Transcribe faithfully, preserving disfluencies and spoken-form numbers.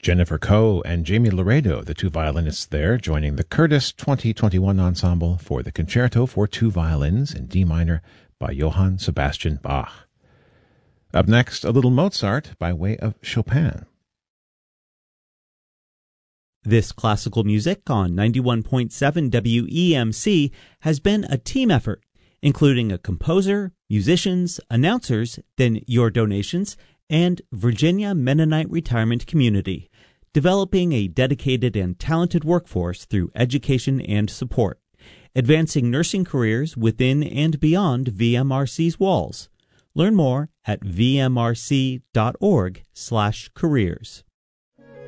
Jennifer Coe and Jamie Laredo, the two violinists there, joining the Curtis twenty twenty-one Ensemble for the Concerto for Two Violins in D minor by Johann Sebastian Bach. Up next, a little Mozart by way of Chopin. This classical music on ninety-one point seven W E M C has been a team effort, including a composer, musicians, announcers, then your donations, and Virginia Mennonite Retirement Community, developing a dedicated and talented workforce through education and support, advancing nursing careers within and beyond V M R C's walls. Learn more at v m r c dot org slash careers.